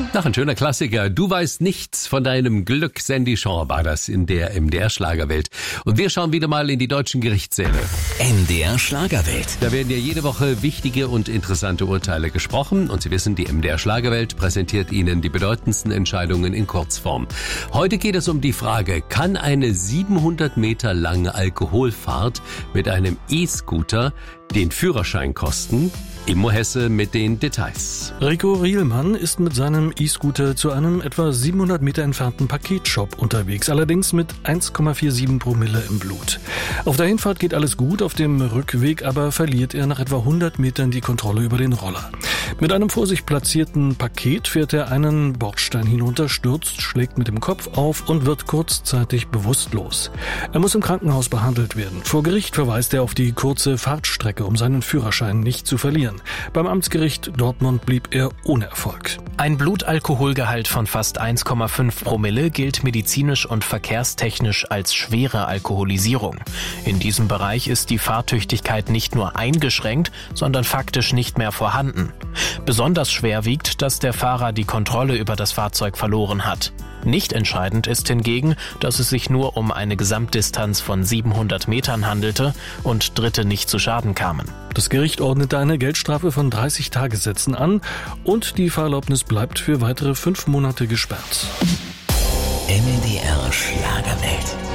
Ach, ein schöner Klassiker. Du weißt nichts von deinem Glück. Sandy Shaw war das in der MDR-Schlagerwelt. Und wir schauen wieder mal in die deutschen Gerichtssäle. MDR-Schlagerwelt. Da werden ja jede Woche wichtige und interessante Urteile gesprochen. Und Sie wissen, die MDR-Schlagerwelt präsentiert Ihnen die bedeutendsten Entscheidungen in Kurzform. Heute geht es um die Frage, kann eine 700 Meter lange Alkoholfahrt mit einem E-Scooter den Führerschein kosten? Immo Hesse mit den Details. Rico Rielmann ist mit seinem E-Scooter zu einem etwa 700 Meter entfernten Paketshop unterwegs, allerdings mit 1,47 Promille im Blut. Auf der Hinfahrt geht alles gut, auf dem Rückweg aber verliert er nach etwa 100 Metern die Kontrolle über den Roller. Mit einem vor sich platzierten Paket fährt er einen Bordstein hinunter, stürzt, schlägt mit dem Kopf auf und wird kurzzeitig bewusstlos. Er muss im Krankenhaus behandelt werden. Vor Gericht verweist er auf die kurze Fahrtstrecke, um seinen Führerschein nicht zu verlieren. Beim Amtsgericht Dortmund blieb er ohne Erfolg. Ein Blutalkoholgehalt von fast 1,5 Promille gilt medizinisch und verkehrstechnisch als schwere Alkoholisierung. In diesem Bereich ist die Fahrtüchtigkeit nicht nur eingeschränkt, sondern faktisch nicht mehr vorhanden. Besonders schwer wiegt, dass der Fahrer die Kontrolle über das Fahrzeug verloren hat. Nicht entscheidend ist hingegen, dass es sich nur um eine Gesamtdistanz von 700 Metern handelte und Dritte nicht zu Schaden kamen. Das Gericht ordnete eine Geldstrafe von 30 Tagessätzen an und die Fahrerlaubnis bleibt für weitere 5 Monate gesperrt. MDR Schlagerwelt.